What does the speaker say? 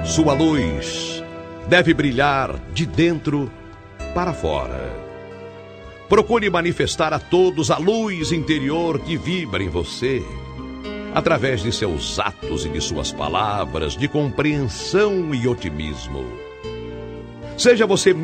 Sua luz deve brilhar de dentro para fora. Procure manifestar a todos a luz interior que vibra em você, através de seus atos e de suas palavras de compreensão e otimismo. Seja você